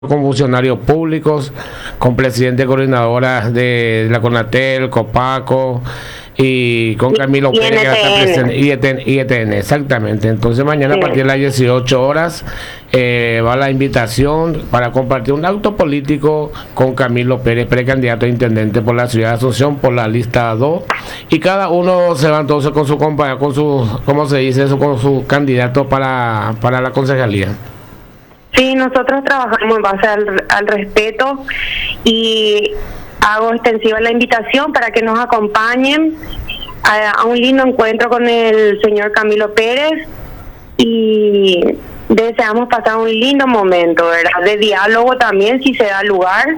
con funcionarios públicos, con presidente coordinadora de la CONATEL, COPACO y con Camilo Pérez, que va a estar presente, IETN, exactamente. Entonces mañana a partir de las 18 horas va la invitación para compartir un acto político con Camilo Pérez, precandidato a intendente por la ciudad de Asunción, por la lista 2, y cada uno se va entonces con su compañero, con su, ¿cómo se dice eso?, con su candidato para la concejalía. Sí, nosotros trabajamos en base al respeto y hago extensiva la invitación para que nos acompañen a un lindo encuentro con el señor Camilo Pérez y deseamos pasar un lindo momento, ¿verdad? De diálogo también, si se da lugar,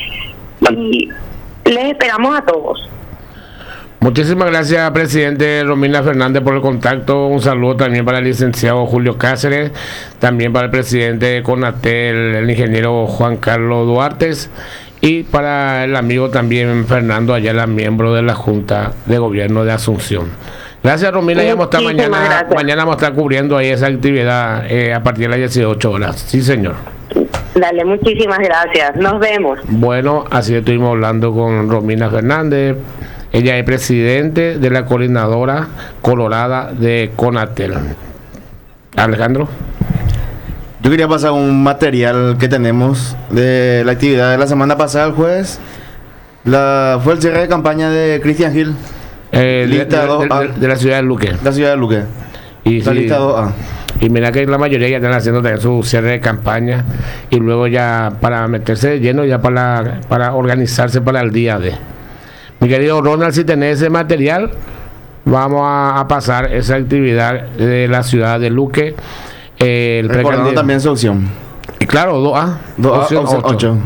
y les esperamos a todos. Muchísimas gracias, presidente Romina Fernández, por el contacto. Un saludo también para el licenciado Julio Cáceres, también para el presidente de CONATEL, el ingeniero Juan Carlos Duarte, y para el amigo también Fernando Ayala, miembro de la Junta de Gobierno de Asunción. Gracias, Romina, ya vamos a estar mañana vamos a estar cubriendo ahí esa actividad a partir de las 18 horas. Sí, señor. Dale, muchísimas gracias. Nos vemos. Bueno, así estuvimos hablando con Romina Fernández. Ella es presidente de la coordinadora colorada de CONATEL. Alejandro. Yo quería pasar un material que tenemos de la actividad de la semana pasada, el jueves. Fue el cierre de campaña de Cristian Gil. De la ciudad de Luque. La ciudad de Luque. Y la lista 2A. Y mira que la mayoría ya están haciendo también su cierre de campaña y luego ya para meterse de lleno, ya para organizarse para el día de. Mi querido Ronald, si tenés ese material, vamos a pasar esa actividad de la ciudad de Luque. Recordando también su opción. Y claro, 2A. 2A, opción 8.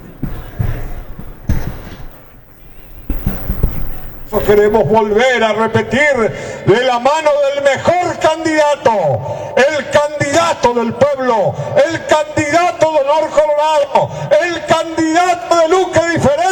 Queremos volver a repetir de la mano del mejor candidato, el candidato del pueblo, el candidato de Honor Colorado, el candidato de Luque diferente.